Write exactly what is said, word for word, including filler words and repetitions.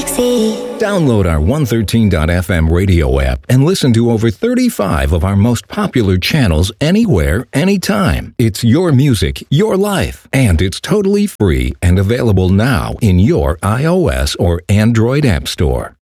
galaxy. Download our one thirteen dot f m radio app and listen to over thirty-five of our most popular channels anywhere, anytime. It's your music, your life, and it's totally free and available now in your iOS or Android app store.